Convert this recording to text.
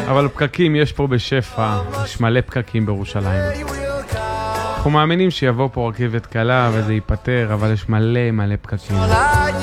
אבל פקקים יש פה בשפע, יש מלא פקקים בירושלים. אנחנו מאמינים שיבוא פה רכבת קלה וזה ייפטר, אבל יש מלא פקקים.